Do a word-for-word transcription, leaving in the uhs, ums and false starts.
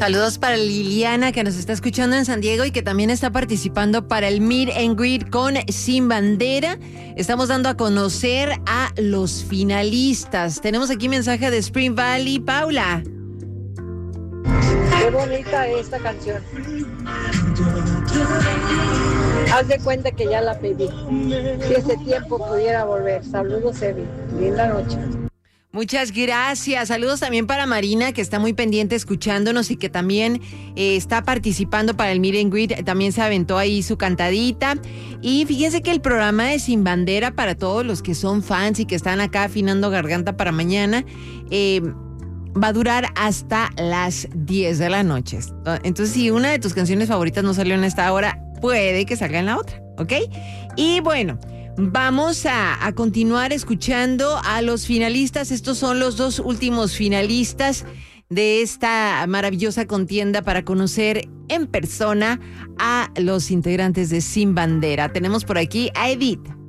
Saludos para Liliana, que nos está escuchando en San Diego y que también está participando para el Meet and Greet con Sin Bandera. Estamos dando a conocer a los finalistas. Tenemos aquí mensaje de Spring Valley. Paula. Qué bonita esta canción. Haz de cuenta que ya la pedí. Si ese tiempo pudiera volver. Saludos, Evi. Linda noche. Muchas gracias. Saludos también para Marina, que está muy pendiente escuchándonos y que también eh, está participando para el Meet and Greet. También se aventó ahí su cantadita. Y fíjense que el programa de Sin Bandera, para todos los que son fans y que están acá afinando garganta para mañana, eh, va a durar hasta las diez de la noche. Entonces, si una de tus canciones favoritas no salió en esta hora, puede que salga en la otra, ¿ok? Y bueno, vamos a, a continuar escuchando a los finalistas. Estos son los dos últimos finalistas de esta maravillosa contienda para conocer en persona a los integrantes de Sin Bandera. Tenemos por aquí a Edith.